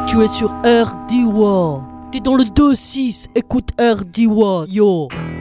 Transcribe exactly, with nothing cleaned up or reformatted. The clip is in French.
Tu es sur R D W A. T'es dans le deux six, écoute R D W A, yo.